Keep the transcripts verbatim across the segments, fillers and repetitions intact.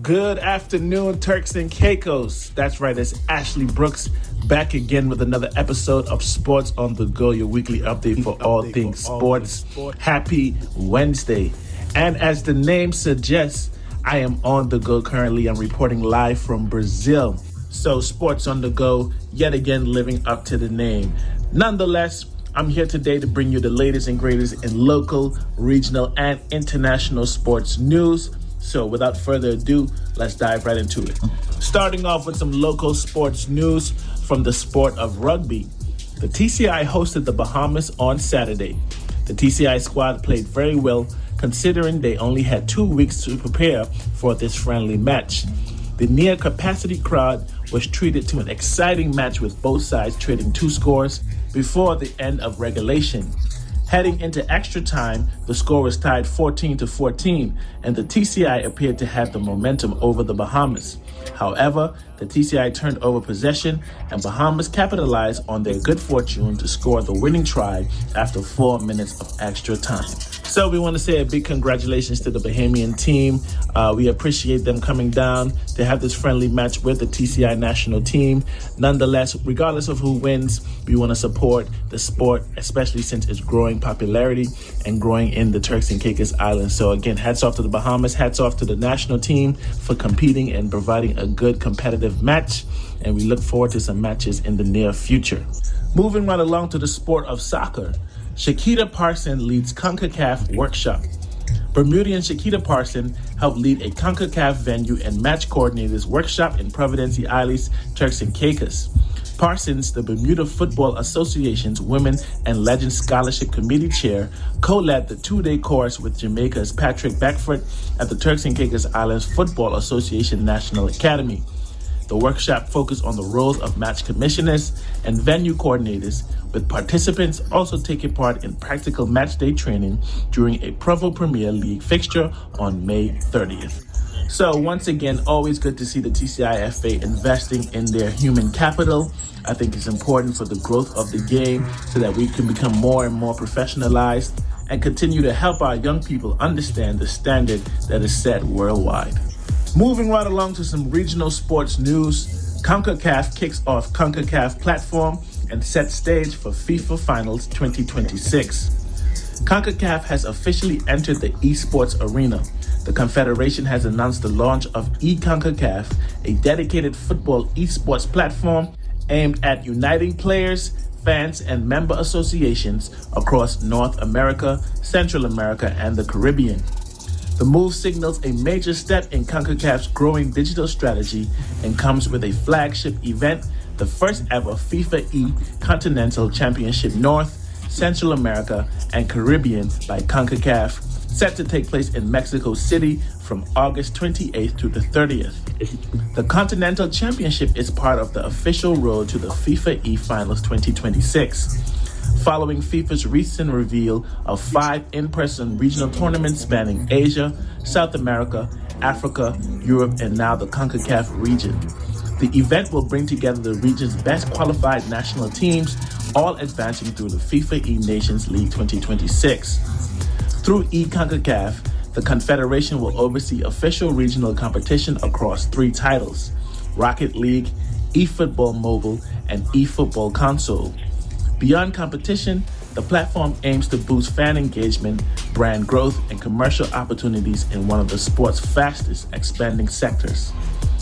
Good afternoon, Turks and Caicos. That's right, it's Ashley Brooks back again with another episode of Sports on the Go, your weekly update for all things sports. Happy Wednesday. And as the name suggests, I am on the go currently. I'm reporting live from Brazil. So Sports on the Go, yet again living up to the name. Nonetheless, I'm here today to bring you the latest and greatest in local, regional, and international sports news. So without further ado, let's dive right into it. Starting off with some local sports news from the sport of rugby. The T C I hosted the Bahamas on Saturday. The T C I squad played very well considering they only had two weeks to prepare for this friendly match. The near-capacity crowd was treated to an exciting match with both sides trading two scores before the end of regulation. Heading into extra time, the score was tied fourteen to fourteen, and the T C I appeared to have the momentum over the Bahamas. However, the T C I turned over possession, and Bahamas capitalized on their good fortune to score the winning try after four minutes of extra time. So we want to say a big congratulations to the Bahamian team. Uh, we appreciate them coming down to have this friendly match with the T C I national team. Nonetheless, regardless of who wins, we want to support the sport, especially since it's growing popularity and growing in the Turks and Caicos Islands. So again, hats off to the Bahamas, hats off to the national team for competing and providing a good competitive match. And we look forward to some matches in the near future. Moving right along to the sport of soccer. Shakita Parson leads CONCACAF workshop. Bermudian Shakita Parson helped lead a CONCACAF venue and match coordinators workshop in Providencia Isles, Turks and Caicos. Parsons, the Bermuda Football Association's Women and Legends Scholarship Committee chair, co-led the two-day course with Jamaica's Patrick Beckford at the Turks and Caicos Islands Football Association National Academy. The workshop focused on the roles of match commissioners and venue coordinators, with participants also taking part in practical match day training during a Provo Premier League fixture on May thirtieth. So once again, always good to see the T C I F A investing in their human capital. I think it's important for the growth of the game so that we can become more and more professionalized and continue to help our young people understand the standard that is set worldwide. Moving right along to some regional sports news, CONCACAF kicks off CONCACAF platform and sets stage for FIFA Finals twenty twenty-six. CONCACAF has officially entered the esports arena. The Confederation has announced the launch of eCONCACAF, a dedicated football esports platform aimed at uniting players, fans, and member associations across North America, Central America, and the Caribbean. The move signals a major step in CONCACAF's growing digital strategy and comes with a flagship event, the first ever FIFA E Continental Championship North, Central America, and Caribbean by CONCACAF, set to take place in Mexico City from August twenty-eighth to the thirtieth. The Continental Championship is part of the official road to the FIFA E Finals twenty twenty-six. Following FIFA's recent reveal of five in-person regional tournaments spanning Asia, South America, Africa, Europe, and now the CONCACAF region. The event will bring together the region's best qualified national teams, all advancing through the FIFA E Nations League twenty twenty-six. Through eCONCACAF, the Confederation will oversee official regional competition across three titles: Rocket League, eFootball Mobile, and eFootball Console. Beyond competition, the platform aims to boost fan engagement, brand growth, and commercial opportunities in one of the sport's fastest expanding sectors.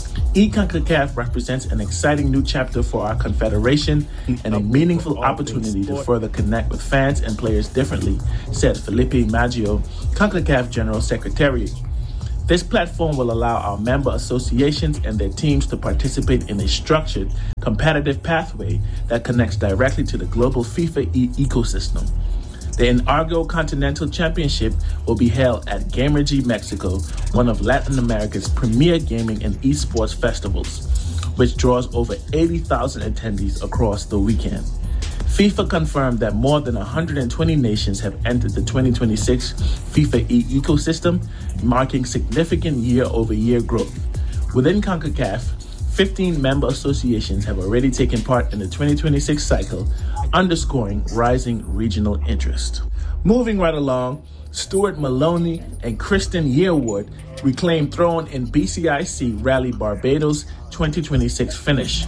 eCONCACAF represents an exciting new chapter for our confederation and a meaningful opportunity to further connect with fans and players differently, said Felipe Maggio, CONCACAF General Secretary. This platform will allow our member associations and their teams to participate in a structured, competitive pathway that connects directly to the global FIFA E ecosystem. The inaugural Continental Championship will be held at Gamergy, Mexico, one of Latin America's premier gaming and esports festivals, which draws over eighty thousand attendees across the weekend. FIFA confirmed that more than one hundred twenty nations have entered the twenty twenty-six FIFA E ecosystem, marking significant year-over-year growth. Within CONCACAF, fifteen member associations have already taken part in the twenty twenty-six cycle, underscoring rising regional interest. Moving right along, Stuart Maloney and Kristen Yearwood reclaimed throne in B C I C Rally Barbados twenty twenty-six finish.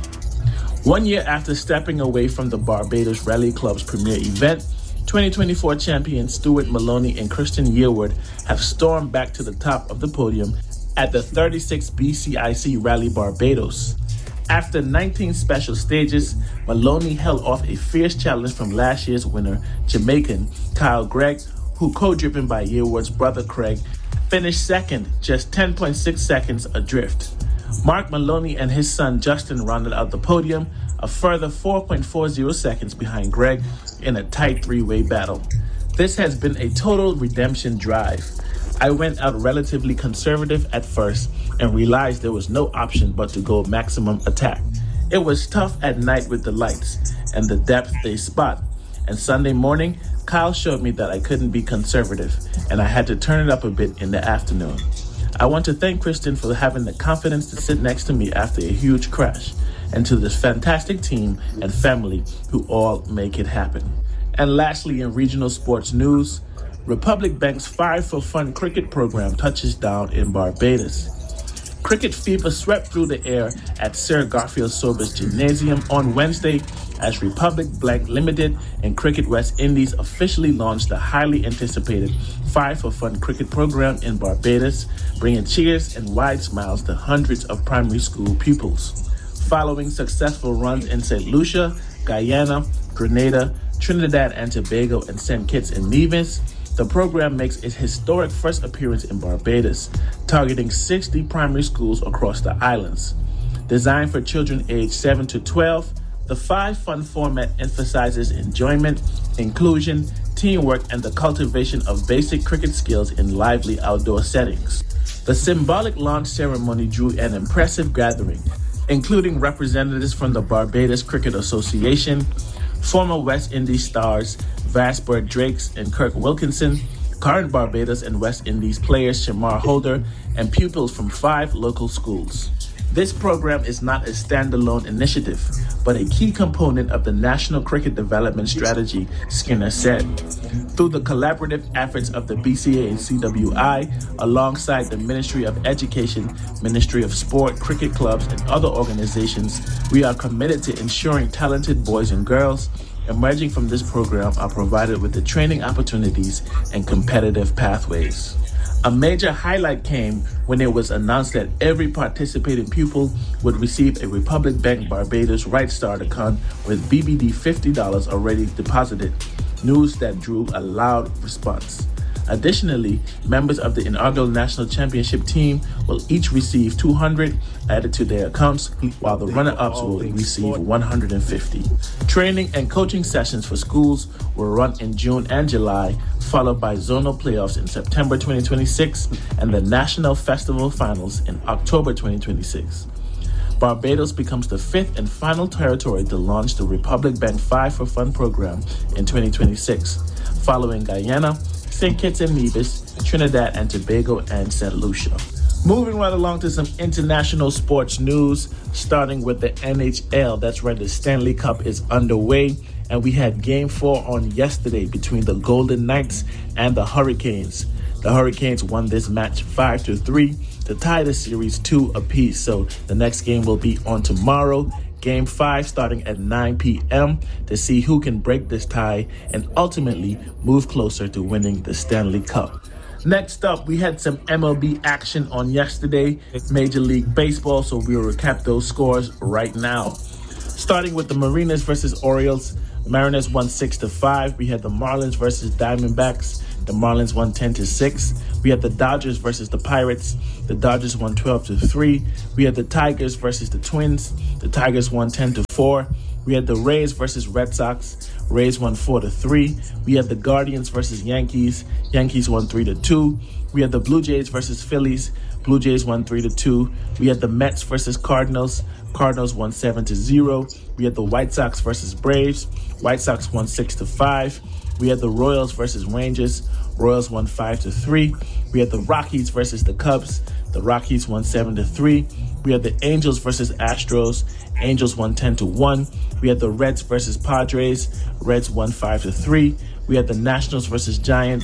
One year after stepping away from the Barbados Rally Club's premier event, twenty twenty-four champions Stuart Maloney and Kristen Yearwood have stormed back to the top of the podium at the thirty-sixth B C I C Rally Barbados. After nineteen special stages, Maloney held off a fierce challenge from last year's winner, Jamaican Kyle Gregg, who, co-driven by Yearwood's brother Craig, finished second, just ten point six seconds adrift. Mark Maloney and his son Justin rounded out the podium, a further four point four zero seconds behind Gregg in a tight three-way battle. This has been a total redemption drive. I went out relatively conservative at first and realized there was no option but to go maximum attack. It was tough at night with the lights and the depth they spot, and Sunday morning, Kyle showed me that I couldn't be conservative, and I had to turn it up a bit in the afternoon. I want to thank Kristen for having the confidence to sit next to me after a huge crash, and to this fantastic team and family who all make it happen. And lastly, in regional sports news, Republic Bank's Five for Fun cricket program touches down in Barbados. Cricket fever swept through the air at Sir Garfield Sobers Gymnasium on Wednesday as Republic Bank Limited and Cricket West Indies officially launched the highly anticipated Five for Fun cricket program in Barbados, bringing cheers and wide smiles to hundreds of primary school pupils. Following successful runs in Saint Lucia, Guyana, Grenada, Trinidad and Tobago, and Saint Kitts and Nevis, the program makes its historic first appearance in Barbados, targeting sixty primary schools across the islands. Designed for children aged seven to twelve, the Five Fun format emphasizes enjoyment, inclusion, teamwork, and the cultivation of basic cricket skills in lively outdoor settings. The symbolic launch ceremony drew an impressive gathering, including representatives from the Barbados Cricket Association, former West Indies stars Vasper Drakes and Kirk Wilkinson, current Barbados and West Indies players Shamar Holder, and pupils from five local schools. This program is not a standalone initiative, but a key component of the National Cricket Development Strategy, Skinner said. Through the collaborative efforts of the B C A and C W I, alongside the Ministry of Education, Ministry of Sport, cricket clubs, and other organizations, we are committed to ensuring talented boys and girls emerging from this program are provided with the training opportunities and competitive pathways. A major highlight came when it was announced that every participating pupil would receive a Republic Bank Barbados Right Start account with B B D fifty dollars already deposited, news that drew a loud response. Additionally, members of the inaugural national championship team will each receive two hundred dollars added to their accounts, while the runner-ups will receive one hundred fifty dollars. Training and coaching sessions for schools will run in June and July, followed by zonal playoffs in September twenty twenty-six and the National Festival Finals in October twenty twenty-six. Barbados becomes the fifth and final territory to launch the Republic Bank Five for Fun program in twenty twenty-six, following Guyana, Saint Kitts and Nevis, Trinidad and Tobago, and Saint Lucia. Moving right along to some international sports news, starting with the N H L. That's right, the Stanley Cup is underway, and we had Game four on yesterday between the Golden Knights and the Hurricanes. The Hurricanes won this match five to three to tie the series two apiece. So the next game will be on tomorrow, Game five, starting at nine p.m. to see who can break this tie and ultimately move closer to winning the Stanley Cup. Next up, we had some M L B action on yesterday, Major League Baseball, so we'll recap those scores right now. Starting with the Mariners versus Orioles, Mariners won six to five. We had the Marlins versus Diamondbacks. The Marlins won ten to six. We had the Dodgers versus the Pirates. The Dodgers won twelve to three. We had the Tigers versus the Twins. The Tigers won ten to four. We had the Rays versus Red Sox. Rays won four to three. We had the Guardians versus Yankees. Yankees won three to two. We had the Blue Jays versus Phillies. Blue Jays won three to two. We had the Mets versus Cardinals. Cardinals won seven to zero. We had the White Sox versus Braves. White Sox won six to five. We had the Royals versus Rangers. Royals won five to three. We had the Rockies versus the Cubs. The Rockies won seven to three. We had the Angels versus Astros. Angels won ten to one. We had the Reds versus Padres. Reds won five to three. We had the Nationals versus Giants.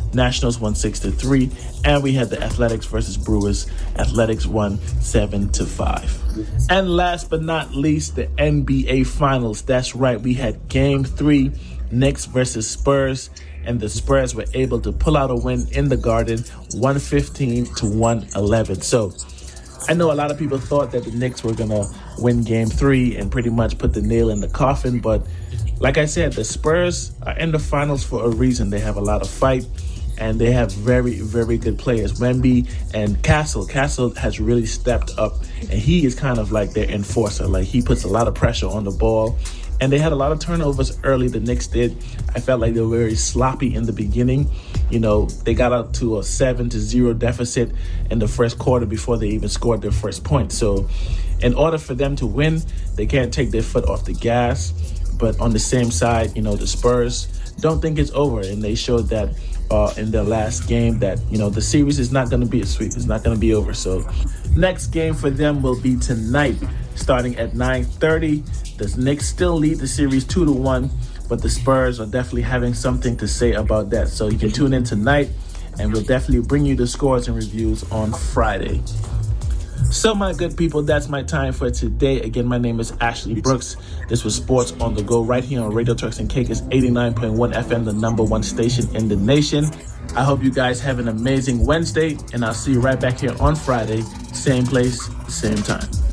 Nationals won six to three, and we had the Athletics versus Brewers. Athletics won seven to five. And last but not least, the N B A Finals. That's right, we had Game three, Knicks versus Spurs, and the Spurs were able to pull out a win in the Garden, one fifteen to one eleven. So I know a lot of people thought that the Knicks were going to win Game three and pretty much put the nail in the coffin, but like I said, the Spurs are in the finals for a reason. They have a lot of fight, and they have very, very good players. Wemby and Castle. Castle has really stepped up, and he is kind of like their enforcer. Like, he puts a lot of pressure on the ball, and they had a lot of turnovers early. The Knicks did. I felt like they were very sloppy in the beginning. You know, they got out to a seven to zero deficit in the first quarter before they even scored their first point. So in order for them to win, they can't take their foot off the gas. But on the same side, you know, the Spurs don't think it's over, and they showed that uh, in their last game that, you know, the series is not going to be a sweep. It's not going to be over. So next game for them will be tonight, starting at nine thirty. The Knicks still lead the series two to one, but the Spurs are definitely having something to say about that. So you can tune in tonight, and we'll definitely bring you the scores and reviews on Friday. So, my good people, that's my time for today. Again, my name is Ashley Brooks. This was Sports on the Go right here on Radio Turks and Caicos eighty-nine point one F M, the number one station in the nation. I hope you guys have an amazing Wednesday, and I'll see you right back here on Friday, same place, same time.